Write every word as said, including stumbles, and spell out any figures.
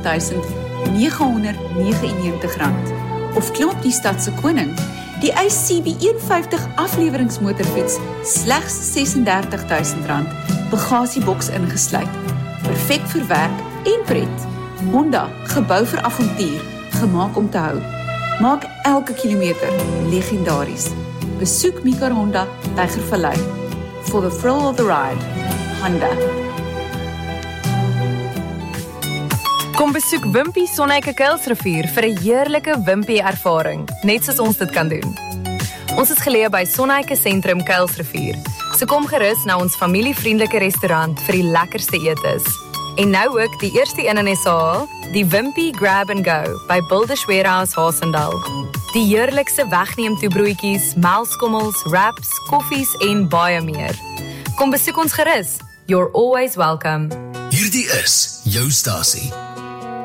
duisend nege honderd nege en negentig rand. Of klim op die stadse koning, die Y C B eenenvyftig afleweringsmotorfiets, slegs ses en dertig duisend rand, bagasieboks ingesluit. Perfek vir werk en pret. Honda, gebou vir avontuur, gemaak om te hou. Maak elke kilometer legendaries. Besoek Mekar Honda, Tygervallei. For the thrill of the ride, Honda. Kom besoek Wimpy Sonneike Kuilsrivier vir 'n heerlike Wimpy ervaring, net soos ons dit kan doen. Ons is geleë by Sonneike Sentrum Kuilsrivier, so kom gerus na ons familievriendelike restaurant vir die lekkerste etes. En nou ook die eerste een in S A, die Wimpy Grab and Go by Builders Warehouse Haasendal. Die heerlikste wegneemtoebroodjies, melkskommels, wraps, koffies en baie meer. Kom besoek ons gerus. You're always welcome. Hierdie is jou stasie.